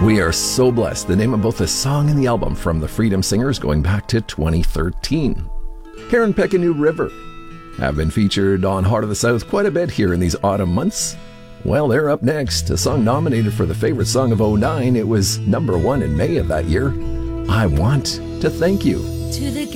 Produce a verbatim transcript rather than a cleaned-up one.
We are so blessed. The name of both the song and the album from the Freedom Singers going back to twenty thirteen. Karen Peck and New River have been featured on Heart of the South quite a bit here in these autumn months. Well, they're up next. A song nominated for the favorite song of oh nine. It was number one in May of that year. I Want to Thank You. To the